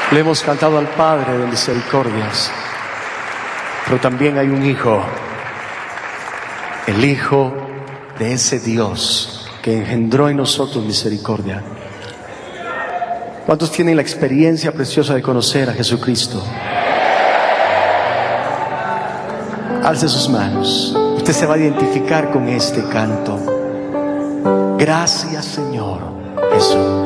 Le hemos cantado al Padre de misericordias, pero también hay un Hijo, el Hijo de ese Dios que engendró en nosotros misericordia. ¿Cuántos tienen la experiencia preciosa de conocer a Jesucristo? Alce sus manos. Usted se va a identificar con este canto. Gracias, Señor Jesús.